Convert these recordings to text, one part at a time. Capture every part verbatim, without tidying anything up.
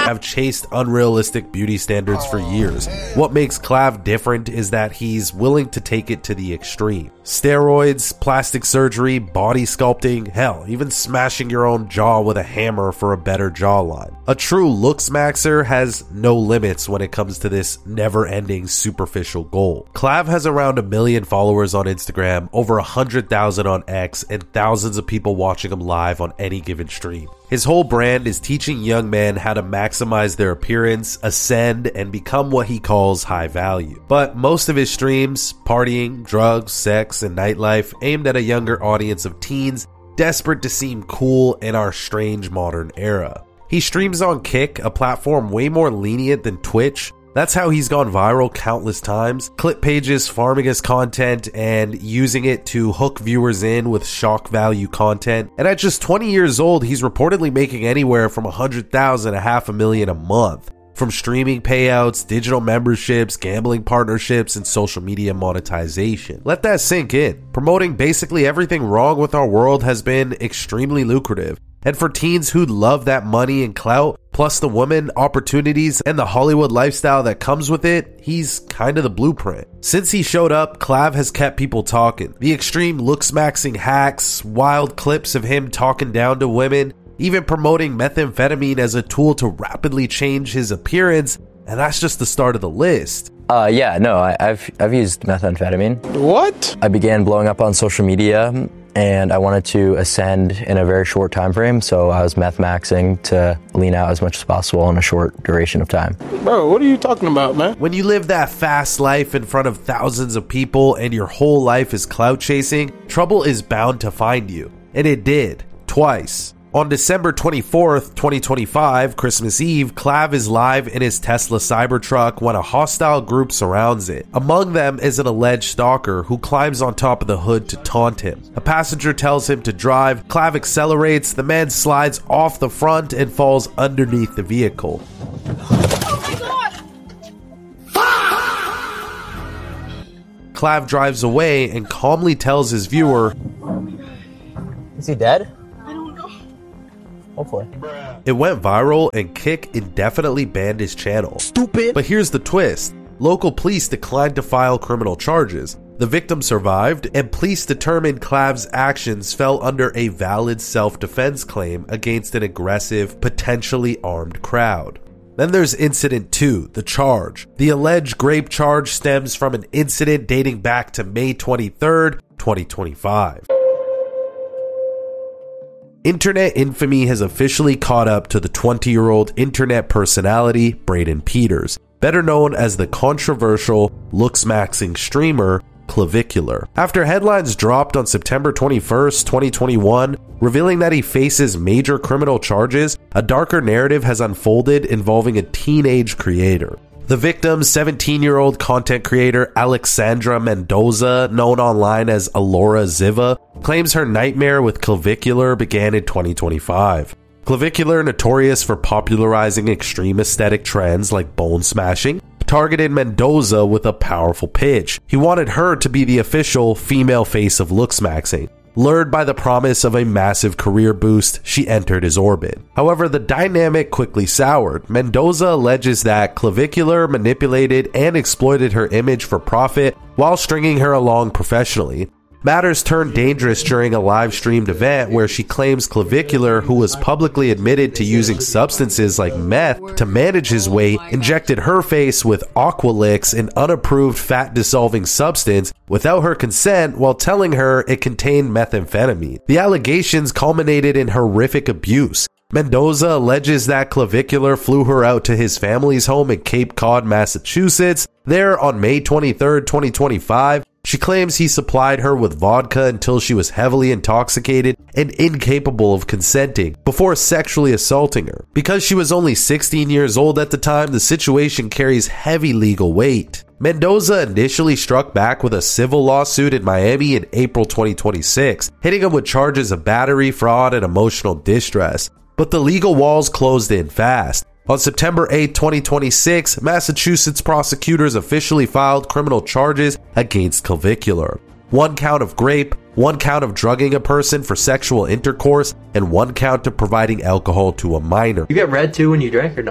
have chased unrealistic beauty standards for years. What makes Clav different is that he's willing to take it to the extreme. Steroids, plastic surgery, body sculpting, hell, even smashing your own jaw with a hammer for a better jawline. A true looks maxer has no limits when it comes to this never-ending superficial goal. Clav has around a million followers on Instagram, over one hundred thousand on X, and thousands of people watching him live on any given stream. His whole brand is teaching young men how to maximize their appearance, ascend, and become what he calls high value. But most of his streams, partying, drugs, sex, and nightlife, aimed at a younger audience of teens desperate to seem cool in our strange modern era. He streams on Kick, a platform way more lenient than Twitch. That's how he's gone viral countless times. Clip pages farming his content and using it to hook viewers in with shock value content. And at just twenty years old, he's reportedly making anywhere from one hundred thousand to half a million a month from streaming payouts, digital memberships, gambling partnerships, and social media monetization. Let that sink in. Promoting basically everything wrong with our world has been extremely lucrative. And for teens who love that money and clout, plus the women, opportunities, and the Hollywood lifestyle that comes with it, he's kind of the blueprint. Since he showed up, Clav has kept people talking. The extreme looks-maxing hacks, wild clips of him talking down to women, even promoting methamphetamine as a tool to rapidly change his appearance, and that's just the start of the list. Uh, yeah, no, I, I've I've used methamphetamine. What? I began blowing up on social media, and I wanted to ascend in a very short time frame, so I was meth maxing to lean out as much as possible in a short duration of time. Bro, what are you talking about, man? When you live that fast life in front of thousands of people and your whole life is clout chasing, trouble is bound to find you. And it did, twice. On December twenty-fourth, twenty twenty-five, Christmas Eve, Clav is live in his Tesla Cybertruck when a hostile group surrounds it. Among them is an alleged stalker who climbs on top of the hood to taunt him. A passenger tells him to drive. Clav accelerates. The man slides off the front and falls underneath the vehicle. Oh my God! Clav drives away and calmly tells his viewer, Is he dead? Hopefully. It went viral and Kick indefinitely banned his channel. Stupid. But here's the twist. Local police declined to file criminal charges. The victim survived, and police determined Clav's actions fell under a valid self-defense claim against an aggressive, potentially armed crowd. Then there's incident two, the charge. The alleged grape charge stems from an incident dating back to May twenty-third, twenty twenty-five. Internet infamy has officially caught up to the twenty-year-old internet personality Braden Peters, better known as the controversial looks-maxing streamer Clavicular. After headlines dropped on September twenty-first, twenty twenty-one, revealing that he faces major criminal charges, a darker narrative has unfolded involving a teenage creator. The victim, seventeen-year-old content creator Alexandra Mendoza, known online as Alora Ziva, claims her nightmare with Clavicular began in twenty twenty-five. Clavicular, notorious for popularizing extreme aesthetic trends like bone smashing, targeted Mendoza with a powerful pitch. He wanted her to be the official female face of looks-maxing. Lured by the promise of a massive career boost, she entered his orbit. However, the dynamic quickly soured. Mendoza alleges that Clavicular manipulated and exploited her image for profit while stringing her along professionally. Matters turned dangerous during a live-streamed event where she claims Clavicular, who was publicly admitted to using substances like meth to manage his weight, injected her face with Aqualix, an unapproved fat-dissolving substance, without her consent while telling her it contained methamphetamine. The allegations culminated in horrific abuse. Mendoza alleges that Clavicular flew her out to his family's home in Cape Cod, Massachusetts. There, on May twenty-third, twenty twenty-five, she claims he supplied her with vodka until she was heavily intoxicated and incapable of consenting before sexually assaulting her. Because she was only sixteen years old at the time, the situation carries heavy legal weight. Mendoza initially struck back with a civil lawsuit in Miami in April twenty twenty-six, hitting him with charges of battery, fraud, and emotional distress. But the legal walls closed in fast. On September eighth, twenty twenty-six, Massachusetts prosecutors officially filed criminal charges against Clavicular. One count of grape, one count of drugging a person for sexual intercourse, and one count of providing alcohol to a minor. You get red too when you drink or no?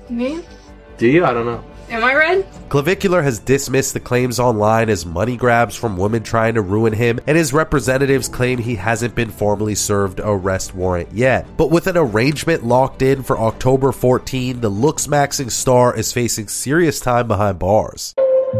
Me? Do you? I don't know. Am I red? Clavicular has dismissed the claims online as money grabs from women trying to ruin him, and his representatives claim he hasn't been formally served an arrest warrant yet. But with an arrangement locked in for October fourteenth, the looks-maxing star is facing serious time behind bars.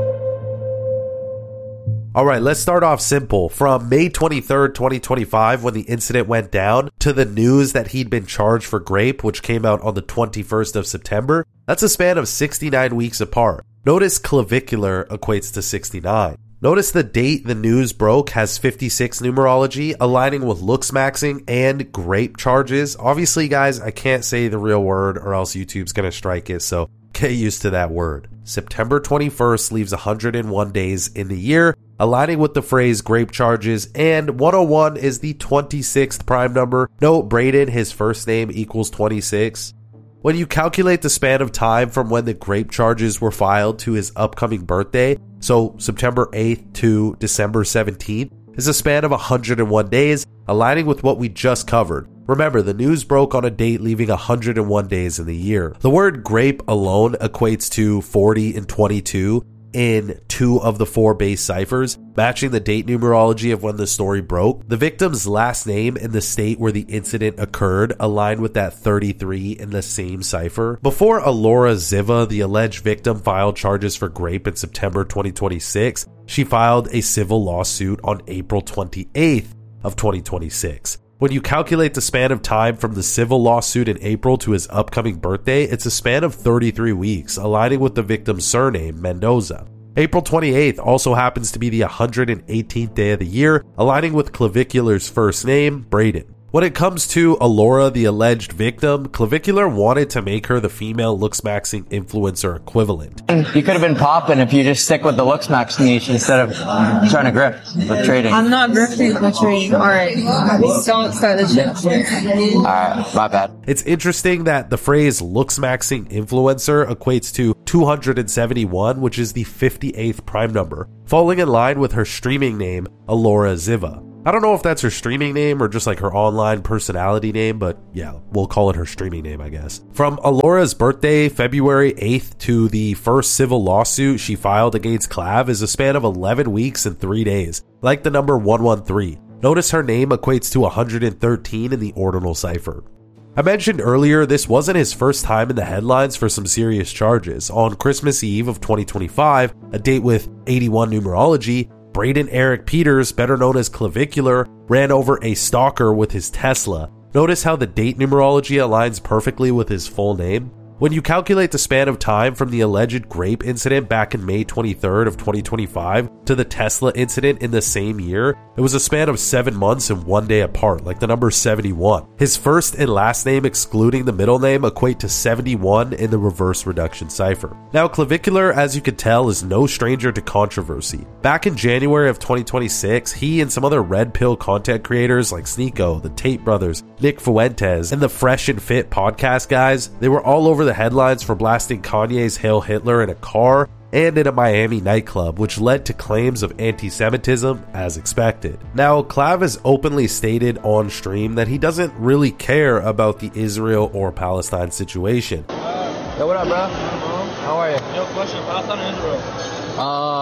Alright, let's start off simple. From May twenty-third, twenty twenty-five, when the incident went down, to the news that he'd been charged for grape, which came out on the twenty-first of September, that's a span of sixty-nine weeks apart. Notice clavicular equates to sixty-nine. Notice the date the news broke has fifty-six numerology, aligning with looks-maxing and grape charges. Obviously, guys, I can't say the real word or else YouTube's gonna strike it, so get used to that word. September twenty-first leaves one hundred one days in the year, aligning with the phrase grape charges, and one oh one is the twenty-sixth prime number. Note Braden, his first name equals twenty-six. When you calculate the span of time from when the grape charges were filed to his upcoming birthday, so September eighth to December seventeenth, is a span of one hundred one days, aligning with what we just covered. Remember, the news broke on a date leaving one hundred one days in the year. The word grape alone equates to forty and twenty-two in two of the four base ciphers, matching the date numerology of when the story broke. The victim's last name in the state where the incident occurred aligned with that thirty-three in the same cipher. Before Alora Ziva, the alleged victim, filed charges for grape in September twenty twenty-six, she filed a civil lawsuit on April twenty-eighth of twenty twenty-six. When you calculate the span of time from the civil lawsuit in April to his upcoming birthday, it's a span of thirty-three weeks, aligning with the victim's surname, Mendoza. April twenty-eighth also happens to be the one hundred eighteenth day of the year, aligning with Clavicular's first name, Braden. When it comes to Alora, the alleged victim, Clavicular wanted to make her the female looks-maxing influencer equivalent. You could have been popping if you just stick with the looks-max niche instead of trying to grip with trading. I'm not grifting with trading. Alright. Don't start the shit. Alright, my bad. It's interesting that the phrase looks-maxing influencer equates to two hundred seventy-one, which is the fifty-eighth prime number, falling in line with her streaming name, Alora Ziva. I don't know if that's her streaming name or just like her online personality name, but yeah, we'll call it her streaming name, I guess. From Alora's birthday, February eighth, to the first civil lawsuit she filed against Clav is a span of eleven weeks and three days, like the number one one three. Notice her name equates to one hundred thirteen in the ordinal cipher. I mentioned earlier this wasn't his first time in the headlines for some serious charges. On Christmas Eve of twenty twenty-five, a date with eighty-one numerology, Braden Eric Peters, better known as Clavicular, ran over a stalker with his Tesla. Notice how the date numerology aligns perfectly with his full name? When you calculate the span of time from the alleged grape incident back in May twenty-third of twenty twenty-five to the Tesla incident in the same year, it was a span of seven months and one day apart, like the number seventy-one. His first and last name, excluding the middle name, equate to seventy-one in the reverse reduction cipher. Now, Clavicular, as you can tell, is no stranger to controversy. Back in January of twenty twenty-six, he and some other red pill content creators like Sneeko, the Tate Brothers, Nick Fuentes, and the Fresh and Fit podcast guys, they were all over the headlines for blasting Kanye's Hail Hitler in a car and in a Miami nightclub, which led to claims of anti-Semitism as expected. Now, Clav has openly stated on stream that he doesn't really care about the Israel or Palestine situation. Yo, what up, bro? How are you? Yo, question, Palestine or Israel?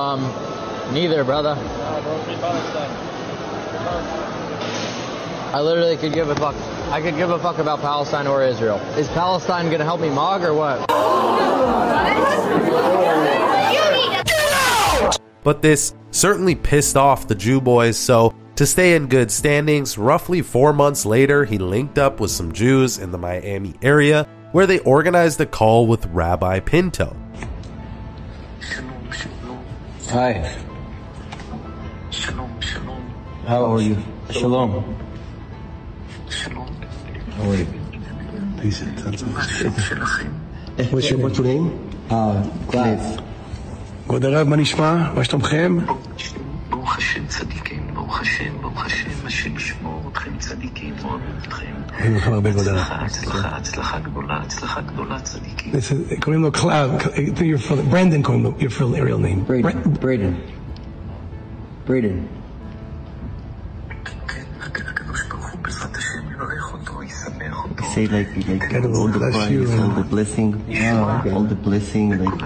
Um, neither, brother. Nah, bro, free Palestine. I literally could give a fuck. I could give a fuck about Palestine or Israel. Is Palestine gonna help me mog or what? But this certainly pissed off the Jew boys, so to stay in good standings, roughly four months later, he linked up with some Jews in the Miami area where they organized a call with Rabbi Pinto. Hi. How are you? Shalom. How are you? What's your, what's your name? Uh, Clive. כבוד הרב, מה נשמע? מה שלומכם? ברוך השם צדיקים, ברוך השם, ברוך השם, השם ישמור אתכם צדיקים, מאוד אתכם. הצלחה, הצלחה, הצלחה גדולה, הצלחה גדולה, צדיקים. קוראים לו קלאב, your full, Brandon קוראים לו, your full real name. Braden. Braden. Braden. כן, הקדוש ברוך הוא בעזרת השם יברך אותו, ישמח אותו. say like like God all the bless praise, you. all the blessing, yeah, all the blessing, like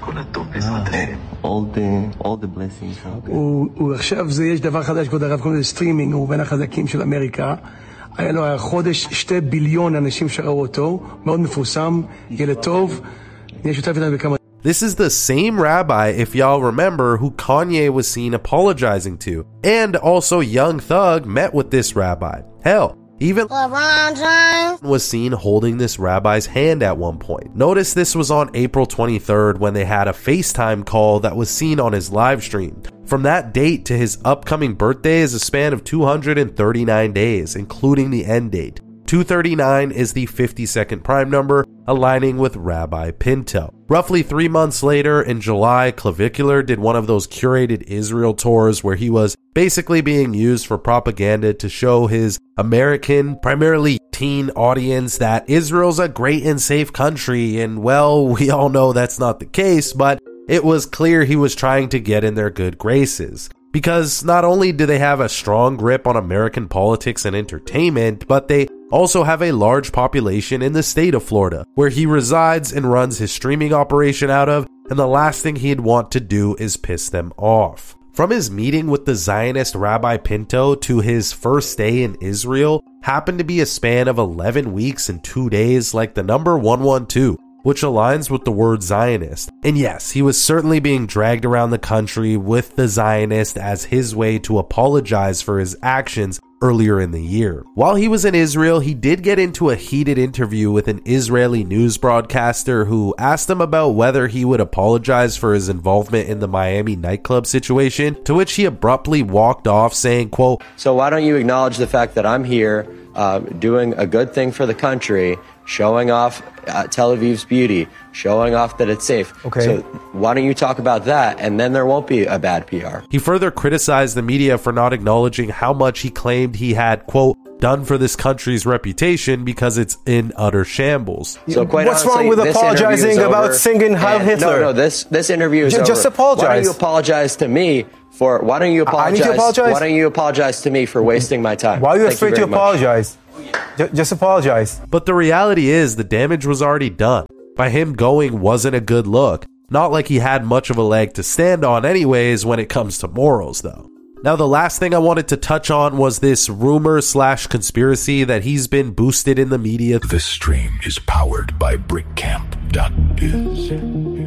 yeah, all the all the blessings. הוא הוא עכשיו זה יש דבר חדש כבוד הרב, קוראים לזה סטרימינג, הוא בין החזקים של אמריקה. היה לו החודש שתי ביליון אנשים שראו אותו, מאוד מפורסם, ילד טוב, נהיה שותף איתנו בכמה. This is the same rabbi, if y'all remember, who Kanye was seen apologizing to. And also Young Thug met with this rabbi. Hell, even LeBron James was seen holding this rabbi's hand at one point. Notice this was on April twenty-third when they had a FaceTime call that was seen on his live stream. From that date to his upcoming birthday is a span of two hundred thirty-nine days, including the end date. two thirty-nine is the fifty-second prime number, aligning with Rabbi Pinto. Roughly three months later, in July, Clavicular did one of those curated Israel tours where he was basically being used for propaganda to show his American, primarily teen audience that Israel's a great and safe country, and well, we all know that's not the case, but it was clear he was trying to get in their good graces. Because not only do they have a strong grip on American politics and entertainment, but they also have a large population in the state of Florida, where he resides and runs his streaming operation out of, and the last thing he'd want to do is piss them off. From his meeting with the Zionist Rabbi Pinto to his first day in Israel happened to be a span of eleven weeks and two days, like the number one one two. Which aligns with the word Zionist. And yes, he was certainly being dragged around the country with the Zionist as his way to apologize for his actions earlier in the year. While he was in Israel, he did get into a heated interview with an Israeli news broadcaster who asked him about whether he would apologize for his involvement in the Miami nightclub situation, to which he abruptly walked off saying, quote, "So why don't you acknowledge the fact that I'm here uh, doing a good thing for the country, showing off uh, Tel Aviv's beauty, showing off that it's safe. Okay. So why don't you talk about that, and then there won't be a bad P R." He further criticized the media for not acknowledging how much he claimed he had, quote, done for this country's reputation because it's in utter shambles. So quite What's honestly, wrong with this apologizing interview is about over, singing Heil and- Hitler? No, no, this this interview is Ju- over. just apologize. Why don't you apologize to me for? Why don't you I apologize? need to apologize? Why don't you apologize to me for wasting my time? Why are you Thank afraid to very much. apologize? Ju- Just apologize. But the reality is the damage was already done. By him going wasn't a good look. Not like he had much of a leg to stand on anyways when it comes to morals though. Now the last thing I wanted to touch on was this rumor slash conspiracy that he's been boosted in the media. This stream is powered by brick camp dot biz.